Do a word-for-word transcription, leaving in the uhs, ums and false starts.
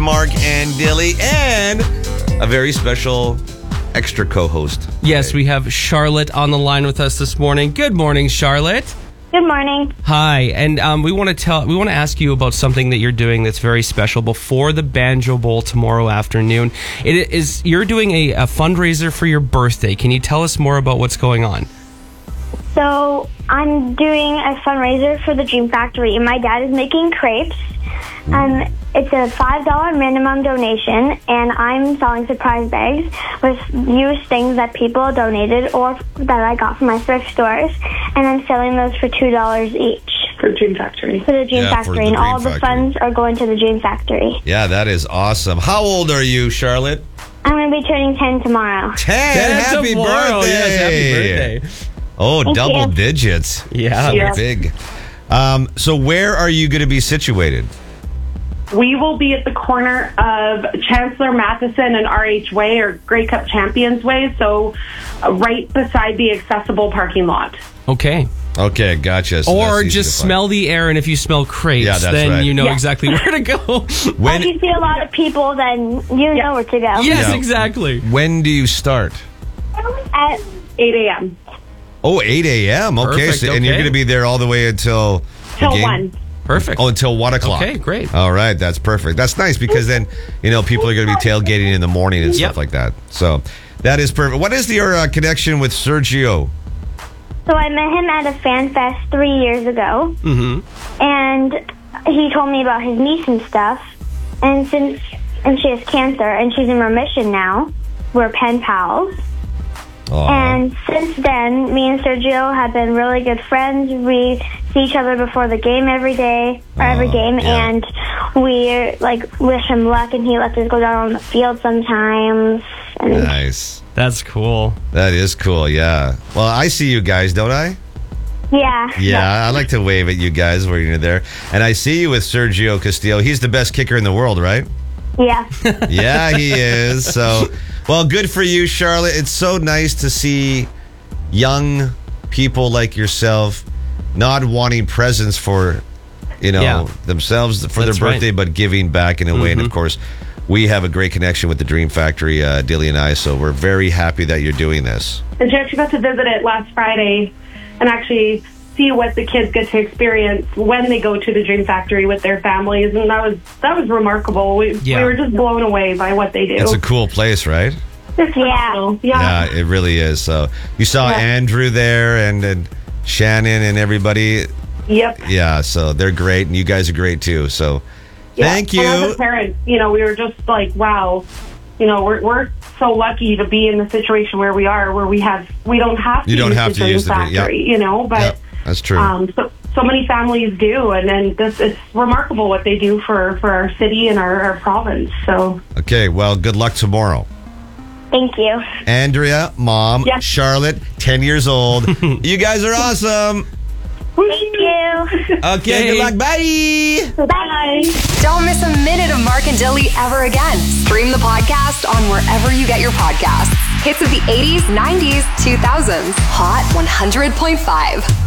Mark and Dilly, and a very special extra co-host. Yes, we have Charlotte on the line with us this morning. Good morning, Charlotte. Good morning. Hi, and um, we want to tell we want to ask you about something that you're doing that's very special before the Banjo Bowl tomorrow afternoon. It is you're doing a, a fundraiser for your birthday. Can you tell us more about what's going on? So I'm doing a fundraiser for the Dream Factory, and my dad is making crepes. Um, it's a five dollars minimum donation, and I'm selling surprise bags with used things that people donated or that I got from my thrift stores, and I'm selling those for two dollars each. For Dream Factory. For the Dream Yeah, for Factory, the and Dream all the Factory. funds are going to the Dream Factory. Yeah, that is awesome. How old are you, Charlotte? I'm going to be turning ten tomorrow. ten. Happy tomorrow. birthday. Yes, happy birthday. Oh, Thank double you. digits. Yeah. Yeah. Big. Um, so where are you going to be situated? We will be at the corner of Chancellor Matheson and R H Way, or Grey Cup Champions Way, so uh, right beside the accessible parking lot. Okay. Okay, gotcha. So Or that's easy just to find. smell the air, and if you smell crepes, Yeah, that's then right. you know Yeah. exactly where to go. When, If you see a lot of people, then you know where to go. Yes, Yeah. exactly. when do you start? At eight a.m. Oh, eight a.m. Okay, Perfect, so, and you're okay. going to be there all the way until... the Till game? one. Perfect. Oh, until one o'clock. Okay, great. All right, that's perfect. That's nice because then, you know, people are going to be tailgating in the morning and stuff Yep. like that. So that is perfect. What is your uh, connection with Sergio? So I met him at a fan fest three years ago, Mm-hmm. and he told me about his niece and stuff. And since and she has cancer and she's in remission now, we're pen pals. Aw. And since then, me and Sergio have been really good friends. We see each other before the game every day, or every Aw, game, yeah. and we like wish him luck. And he lets us go down on the field sometimes. And Nice. That's cool. That is cool, yeah. Well, I see you guys, don't I? yeah, Yeah, I like to wave at you guys when you're there. And I see you with Sergio Castillo. He's the best kicker in the world, right? yeah. Yeah, he is. So, well, good for you, Charlotte. It's so nice to see young people like yourself not wanting presents for, you know, Yeah. themselves for That's their right. birthday, but giving back in a way. And of course, we have a great connection with the Dream Factory, uh, Dilly and I. So we're very happy that you're doing this. And she actually got to visit it last Friday and actually see what the kids get to experience when they go to the Dream Factory with their families, and that was that was remarkable. We, Yeah. we were just blown away by what they do. It's a cool place, right? It's phenomenal. Yeah. Yeah, it really is. So you saw Yeah. Andrew there and, and Shannon and everybody. Yep. Yeah, so they're great, and you guys are great too. So Yeah. thank you. And as a parent, you know, we were just like, wow, you know, we're we're so lucky to be in the situation where we are, where we have we don't have to You don't use have the to Dream use the Dream- Factory, yep. you know, but Yep, that's true. um, so so many families do, and then this it's remarkable what they do for for our city and our, our province. So Okay, well, good luck tomorrow. Thank you. Andrea, mom, Yes. Charlotte, ten years old. You guys are awesome. Thank you. Okay, good luck. Bye. bye. Don't miss a minute of Mark and Dilly ever again. Stream the podcast on wherever you get your podcasts. Hits of the eighties, nineties, two thousands. Hot one hundred point five.